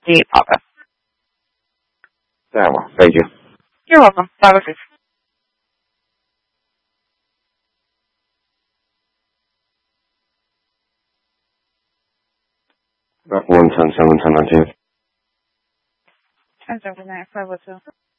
The Papa. Very well. Thank you. You're welcome. Bye, please. Back 110, 710, 19. 10-7, 502.